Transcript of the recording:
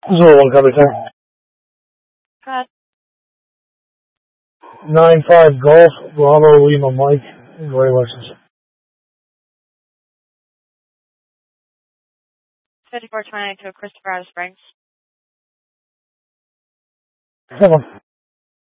Zero one coverage there. Cut. 9-5 Golf, Bravo, Lima, Mike, and Gray Lexus. 5429 to Christopher out of Springs. Come on.